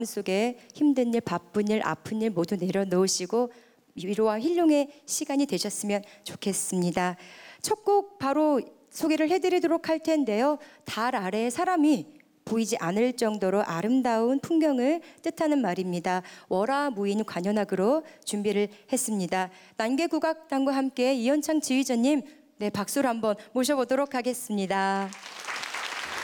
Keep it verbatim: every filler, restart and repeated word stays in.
속에 힘든 일, 바쁜 일, 아픈 일 모두 내려놓으시고 위로와 힐링의 시간이 되셨으면 좋겠습니다. 첫 곡 바로 소개를 해드리도록 할 텐데요. 달 아래에 사람이 보이지 않을 정도로 아름다운 풍경을 뜻하는 말입니다. 월화무인 관현악으로 준비를 했습니다. 난개국악단과 함께 이현창 지휘자님, 네, 박수로 한번 모셔보도록 하겠습니다.